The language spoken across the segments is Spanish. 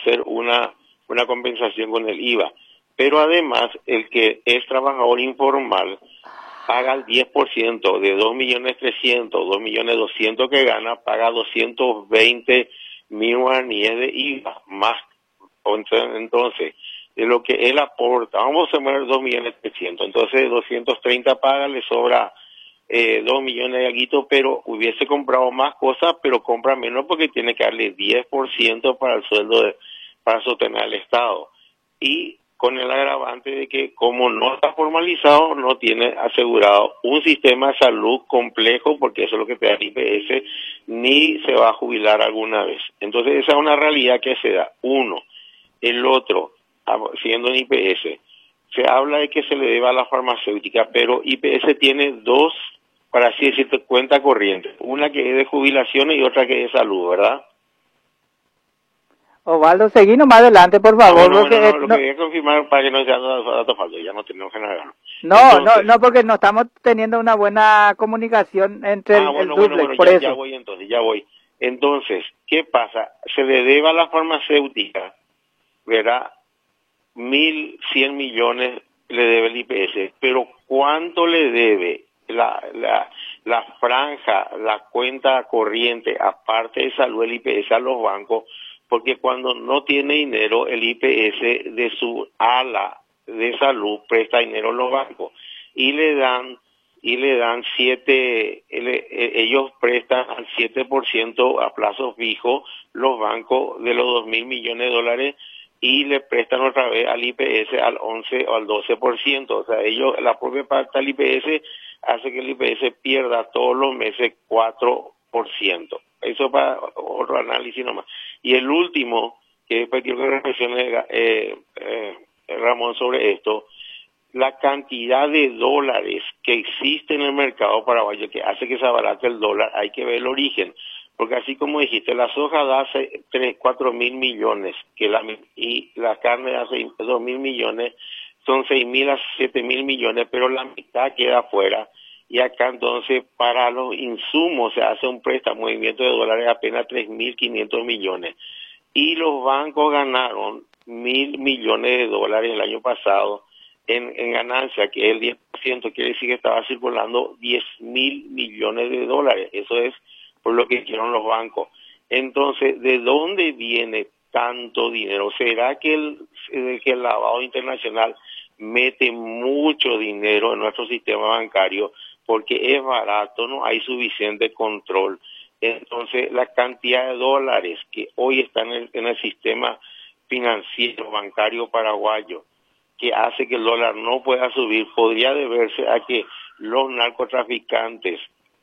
hacer una compensación con el IVA. Pero además, el que es trabajador informal paga el 10% de 2.300.000, 2.200.000 que gana, paga 220.000 guaraníes de IVA más. Entonces, de lo que él aporta, vamos a poner 2.300.000, entonces 230 paga, le sobra 2 millones de algo, pero hubiese comprado más cosas, pero compra menos porque tiene que darle 10% para el sueldo para sostener al Estado. Y con el agravante de que como no está formalizado, no tiene asegurado un sistema de salud complejo, porque eso es lo que te da el IPS, ni se va a jubilar alguna vez. Entonces esa es una realidad que se da. Uno. El otro, siendo en IPS, se habla de que se le deba a la farmacéutica, pero IPS tiene dos, para así decirte, cuenta corriente. Una que es de jubilaciones y otra que es de salud, ¿verdad? Osvaldo, seguí nomás adelante, por favor. Lo que voy a confirmar para que no sea datos falsos, ya no tenemos que nada. No, porque no estamos teniendo una buena comunicación entre el duplex, por eso. Ya voy. Entonces, ¿qué pasa? Se le debe a la farmacéutica, ¿verdad? 1.100 millones le debe el IPS, pero ¿cuánto le debe la franja, la cuenta corriente, aparte de salud, el IPS a los bancos? Porque cuando no tiene dinero, el IPS de su ala de salud presta dinero a los bancos y le dan 7, ellos prestan al 7% a plazo fijo los bancos de los 2.000 millones de dólares y le prestan otra vez al IPS al 11 o al 12%. O sea, la propia parte del IPS hace que el IPS pierda todos los meses 4%. Eso para otro análisis nomás. Y el último, que después quiero que reflexione Ramón sobre esto, la cantidad de dólares que existe en el mercado paraguayo que hace que se abarate el dólar, hay que ver el origen. Porque así como dijiste, la soja da 4.000 millones, y la carne da 2.000 millones, son 6.000 a 7.000 millones, pero la mitad queda afuera. Y acá entonces para los insumos se hace un préstamo, movimiento de dólares apenas 3.500 millones. Y los bancos ganaron 1.000 millones de dólares el año pasado en ganancia, que es el 10%, quiere decir que estaba circulando 10.000 millones de dólares. Eso es por lo que hicieron los bancos. Entonces, ¿de dónde viene tanto dinero? ¿Será que el lavado internacional mete mucho dinero en nuestro sistema bancario porque es barato, no hay suficiente control? Entonces, la cantidad de dólares que hoy están en el sistema financiero bancario paraguayo, que hace que el dólar no pueda subir, podría deberse a que los narcotraficantes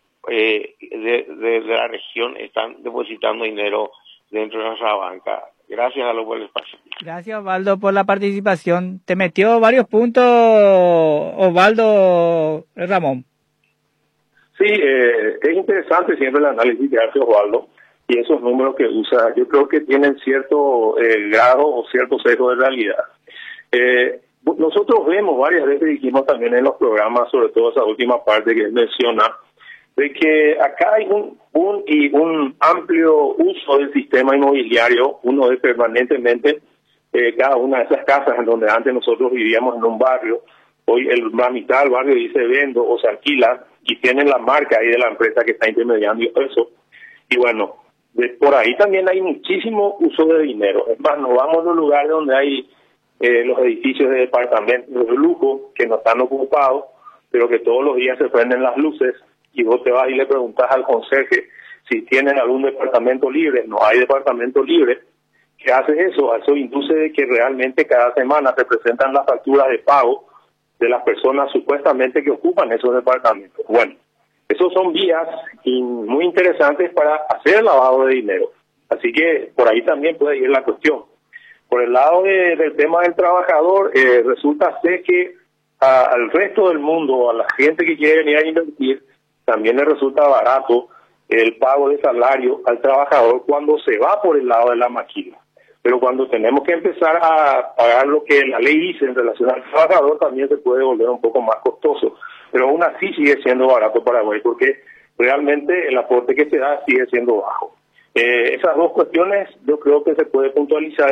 de la región están depositando dinero dentro de nuestra banca. Gracias a lo por el espacio. Gracias, Osvaldo, por la participación. Te metió varios puntos, Osvaldo Ramón. Sí, es interesante siempre el análisis que hace Osvaldo y esos números que usa. Yo creo que tienen cierto grado o cierto sesgo de realidad. Nosotros vemos varias veces, dijimos también en los programas, sobre todo esa última parte que él menciona, de que acá hay un amplio uso del sistema inmobiliario. Uno es permanentemente cada una de esas casas en donde antes nosotros vivíamos en un barrio, hoy la mitad del barrio dice vendo o se alquila y tienen la marca ahí de la empresa que está intermediando eso. Y bueno, por ahí también hay muchísimo uso de dinero. Es más, nos vamos a los lugares donde hay los edificios de departamentos de lujo que no están ocupados, pero que todos los días se prenden las luces y vos te vas y le preguntas al conserje si tienen algún departamento libre. No hay departamento libre. ¿Qué hace eso? Eso induce de que realmente cada semana se presentan las facturas de pago de las personas supuestamente que ocupan esos departamentos. Bueno, esos son vías muy interesantes para hacer lavado de dinero. Así que por ahí también puede ir la cuestión. Por el lado del tema del trabajador, resulta ser que al resto del mundo, a la gente que quiere venir a invertir, también le resulta barato el pago de salario al trabajador cuando se va por el lado de la maquila. Pero cuando tenemos que empezar a pagar lo que la ley dice en relación al trabajador, también se puede volver un poco más costoso. Pero aún así sigue siendo barato para Paraguay, porque realmente el aporte que se da sigue siendo bajo. Esas dos cuestiones yo creo que se puede puntualizar